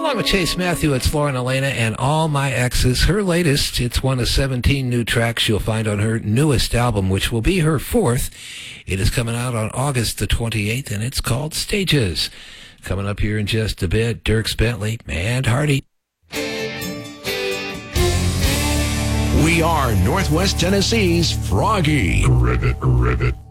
Along with Chase Matthew, it's Lauren Elena and All My Exes. Her latest, it's one of 17 new tracks you'll find on her newest album, which will be her fourth. It is coming out on August the 28th, and it's called Stages. Coming up here in just a bit, Dierks Bentley and Hardy. We are Northwest Tennessee's Froggy. Rivet.